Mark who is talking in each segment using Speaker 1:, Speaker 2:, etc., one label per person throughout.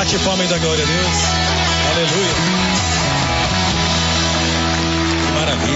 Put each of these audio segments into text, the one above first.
Speaker 1: Bate palma e dá glória a Deus. Aleluia. Que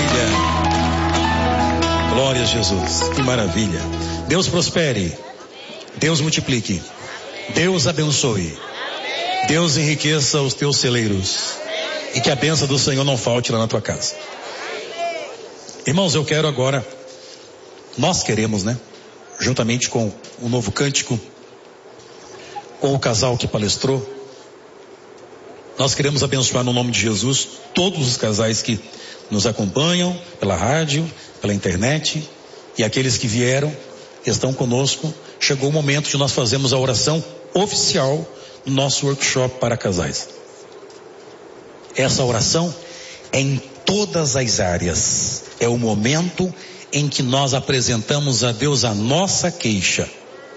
Speaker 1: maravilha. Glória a Jesus. Que maravilha. Deus prospere. Deus multiplique. Deus abençoe. Deus enriqueça os teus celeiros. E que a bênção do Senhor não falte lá na tua casa. Irmãos, eu quero agora, nós queremos, né? Juntamente com o novo cântico, com o casal que palestrou, nós queremos abençoar no nome de Jesus todos os casais que nos acompanham pela rádio, pela internet, e aqueles que vieram, que estão conosco. Chegou o momento de nós fazermos a oração oficial do nosso workshop para casais. Essa oração é em todas as áreas. É o momento em que nós apresentamos a Deus a nossa queixa,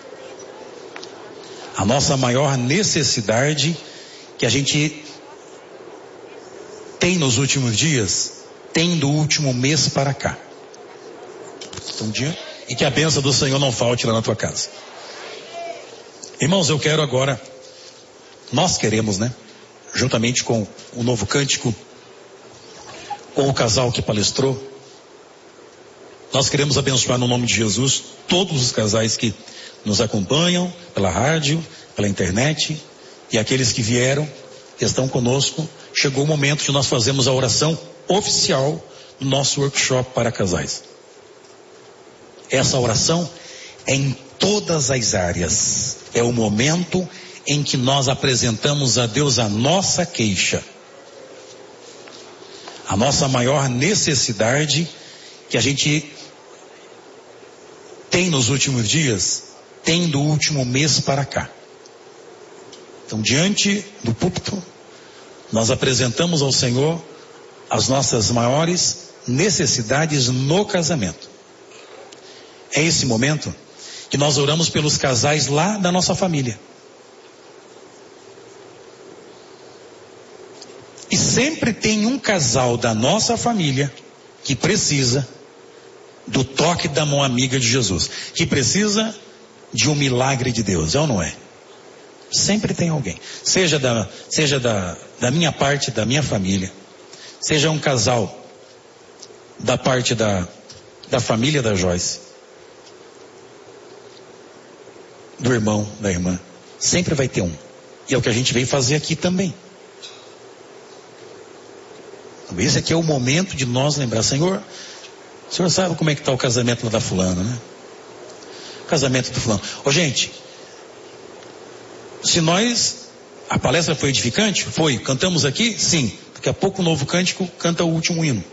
Speaker 1: a nossa maior necessidade que a gente tem nos últimos dias, tem do último mês para cá. E que a bênção do Senhor não falte lá na tua casa. Irmãos, eu quero agora, nós queremos, né? Juntamente com o novo cântico, com o casal que palestrou, nós queremos abençoar no nome de Jesus todos os casais que nos acompanham pela rádio, pela internet, e aqueles que vieram, que estão conosco. Chegou o momento de nós fazermos a oração oficial do nosso workshop para casais. Essa oração é em todas as áreas. É o momento em que nós apresentamos a Deus a nossa queixa, a nossa maior necessidade que a gente tem nos últimos dias, tem do último mês para cá. Então, diante do púlpito, nós apresentamos ao Senhor as nossas maiores necessidades no casamento. É esse momento que nós oramos pelos casais lá da nossa família. E sempre tem um casal da nossa família que precisa do toque da mão amiga de Jesus, que precisa de um milagre de Deus, é ou não é? Sempre tem alguém, seja da minha parte, da minha família, seja um casal da parte da família da Joyce, do irmão, da irmã, sempre vai ter um. E é o que a gente veio fazer aqui também. Esse aqui é o momento de nós lembrar, Senhor, o Senhor sabe como é que está o casamento lá da fulana, né? O casamento do fulano. Gente, se a palestra foi edificante? Foi. Cantamos aqui? Sim. Daqui a pouco o novo cântico canta o último hino.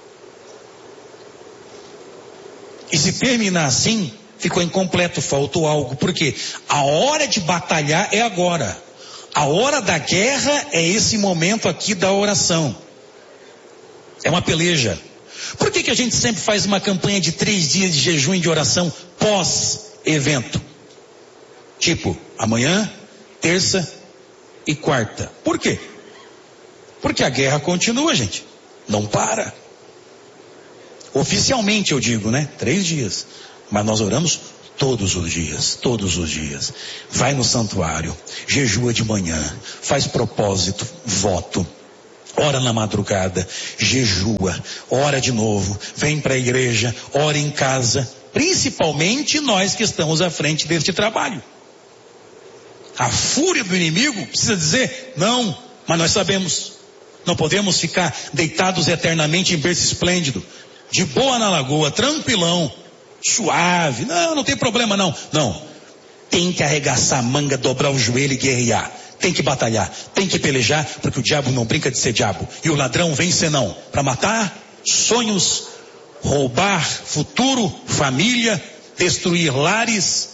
Speaker 1: E se terminar assim, ficou incompleto, faltou algo. Por quê? A hora de batalhar é agora. A hora da guerra é esse momento aqui da oração. É uma peleja. Por que a gente sempre faz uma campanha de 3 dias de jejum e de oração pós-evento? Tipo, amanhã, terça e quarta. Por quê? Porque a guerra continua, gente. Não para. Oficialmente eu digo, né? 3 dias. Mas nós oramos todos os dias. Todos os dias. Vai no santuário. Jejua de manhã. Faz propósito. Voto. Ora na madrugada, jejua, ora de novo, vem para a igreja, ora em casa, principalmente nós que estamos à frente deste trabalho. A fúria do inimigo precisa dizer, não, mas nós sabemos, não podemos ficar deitados eternamente em berço esplêndido, de boa na lagoa, tranquilão, suave, não tem problema não, tem que arregaçar a manga, dobrar o joelho e guerrear. Tem que batalhar, tem que pelejar, porque o diabo não brinca de ser diabo. E o ladrão vem senão para matar sonhos, roubar futuro, família, destruir lares.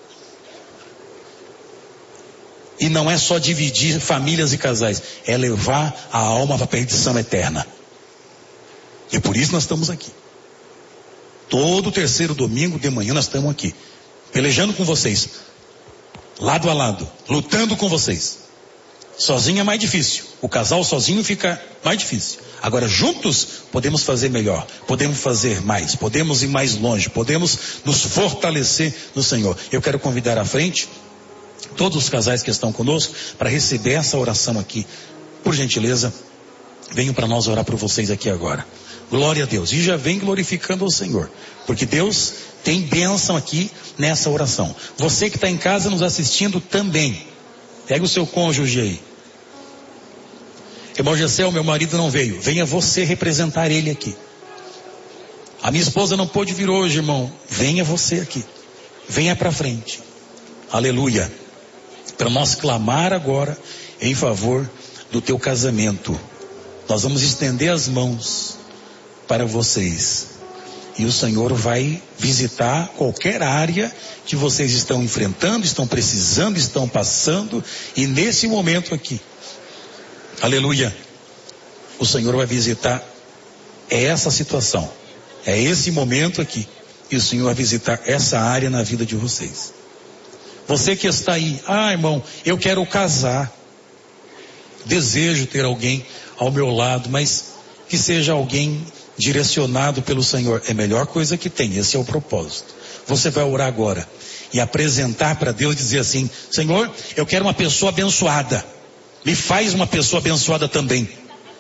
Speaker 1: E não é só dividir famílias e casais, é levar a alma para a perdição eterna. E por isso nós estamos aqui. Todo terceiro domingo de manhã nós estamos aqui, pelejando com vocês. Lado a lado, lutando com vocês. Sozinho é mais difícil. O casal sozinho fica mais difícil. Agora juntos podemos fazer melhor, podemos fazer mais, podemos ir mais longe, podemos nos fortalecer no Senhor. Eu quero convidar à frente todos os casais que estão conosco, para receber essa oração aqui. Por gentileza, venham para nós orar por vocês aqui agora. Glória a Deus. E já vem glorificando o Senhor, porque Deus tem bênção aqui nessa oração. Você que está em casa nos assistindo também, pega o seu cônjuge aí. Irmão Gessel, meu marido não veio. Venha você representar ele aqui. A minha esposa não pôde vir hoje, irmão. Venha você aqui. Venha para frente. Aleluia. Para nós clamar agora em favor do teu casamento. Nós vamos estender as mãos para vocês. E o Senhor vai visitar qualquer área que vocês estão enfrentando, estão precisando, estão passando. E nesse momento aqui, aleluia, o Senhor vai visitar essa situação. É esse momento aqui. E o Senhor vai visitar essa área na vida de vocês. Você que está aí, irmão, eu quero casar. Desejo ter alguém ao meu lado, mas que seja alguém direcionado pelo Senhor. É a melhor coisa que tem, esse é o propósito. Você vai orar agora e apresentar para Deus, dizer assim: Senhor, eu quero uma pessoa abençoada. Me faz uma pessoa abençoada também.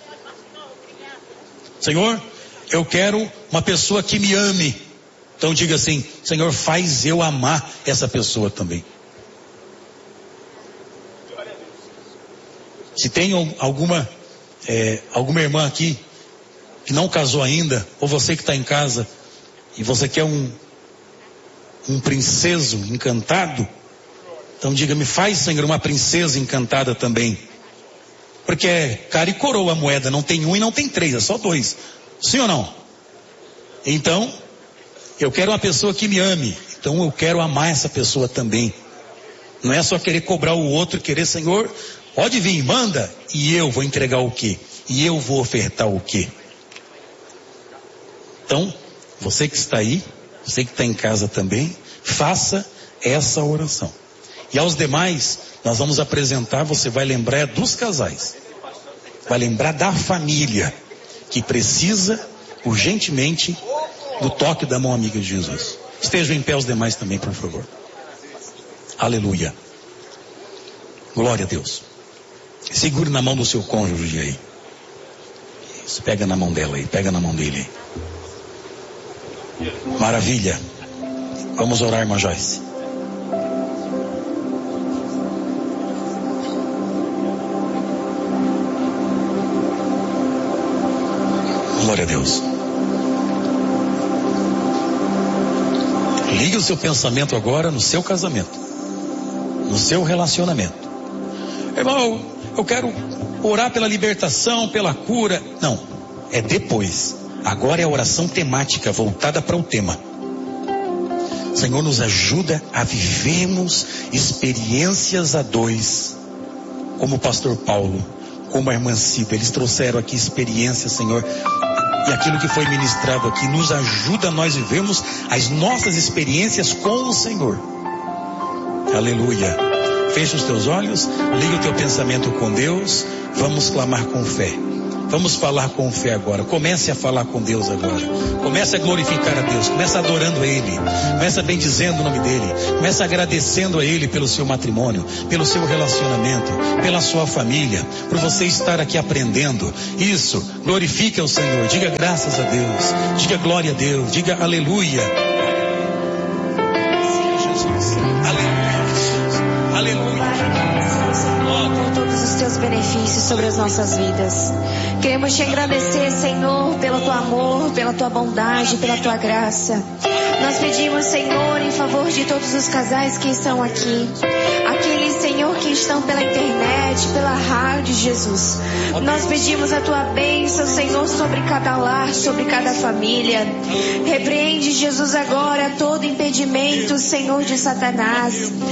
Speaker 1: Senhor, eu quero uma pessoa que me ame. Então diga assim: Senhor, faz eu amar essa pessoa também. Se tem alguma irmã aqui que não casou ainda, ou você que está em casa e você quer um princeso encantado, então diga: me faz, Senhor, uma princesa encantada também. Porque é cara e coroa a moeda, não tem um e não tem três, é só dois. Sim ou não? Então, eu quero uma pessoa que me ame, então eu quero amar essa pessoa também. Não é só querer cobrar o outro, querer: Senhor, pode vir, manda, e eu vou entregar o quê? E eu vou ofertar o quê? Então, você que está aí, você que está em casa também, faça essa oração. E aos demais, nós vamos apresentar, você vai lembrar dos casais. Vai lembrar da família, que precisa urgentemente do toque da mão amiga de Jesus. Estejam em pé os demais também, por favor. Aleluia. Glória a Deus. Segure na mão do seu cônjuge aí. Isso, pega na mão dela aí, pega na mão dele aí. Maravilha. Vamos orar, irmã Joyce. Glória a Deus. Ligue o seu pensamento agora no seu casamento, no seu relacionamento. Irmão, eu quero orar pela libertação, pela cura. Não, é depois. Agora é a oração temática, voltada para o tema. Senhor, nos ajuda a vivermos experiências a dois, como o pastor Paulo, como a irmã Cida. Eles trouxeram aqui experiências, Senhor, e aquilo que foi ministrado aqui nos ajuda a nós vivermos as nossas experiências com o Senhor. Aleluia. Feche os teus olhos, liga o teu pensamento com Deus. Vamos clamar com fé. Vamos falar com fé agora. Comece a falar com Deus agora. Comece a glorificar a Deus. Comece adorando a Ele. Comece bendizendo o nome dEle. Comece agradecendo a Ele pelo seu matrimônio, pelo seu relacionamento, pela sua família, por você estar aqui aprendendo. Isso, glorifique ao Senhor. Diga graças a Deus. Diga glória a Deus. Diga aleluia. Aleluia. Aleluia.
Speaker 2: Por todos os teus benefícios sobre as nossas vidas. Queremos te agradecer, Senhor, pelo teu amor, pela tua bondade, pela tua graça. Nós pedimos, Senhor, em favor de todos os casais que estão aqui, aqueles, Senhor, que estão pela internet, pela rádio, Jesus. Nós pedimos a tua bênção, Senhor, sobre cada lar, sobre cada família. Repreende, Jesus, agora todo impedimento, Senhor, de Satanás.